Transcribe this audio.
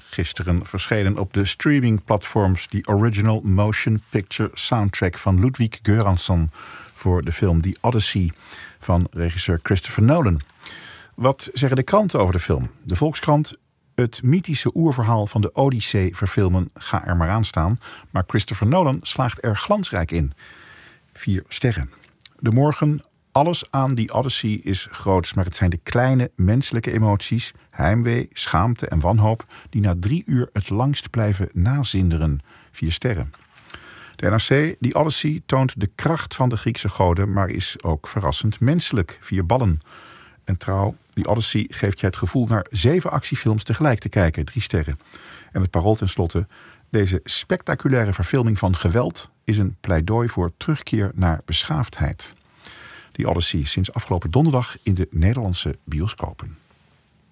Gisteren verschenen op de streamingplatforms die original motion picture soundtrack van Ludwig Göransson voor de film The Odyssey van regisseur Christopher Nolan. Wat zeggen de kranten over de film? De Volkskrant: het mythische oerverhaal van de Odyssee verfilmen, ga er maar aan staan. Maar Christopher Nolan slaagt er glansrijk in. 4 sterren. De Morgen: alles aan die Odyssey is groots, maar het zijn de kleine menselijke emoties, heimwee, schaamte en wanhoop die na 3 uur het langst blijven nazinderen. 4 sterren. De NRC: die Odyssey toont de kracht van de Griekse goden, maar is ook verrassend menselijk. 4 ballen. En Trouw: die Odyssey geeft je het gevoel naar 7 actiefilms tegelijk te kijken. 3 sterren. En het Parool tenslotte: deze spectaculaire verfilming van geweld is een pleidooi voor terugkeer naar beschaafdheid. Die Odyssey sinds afgelopen donderdag in de Nederlandse bioscopen.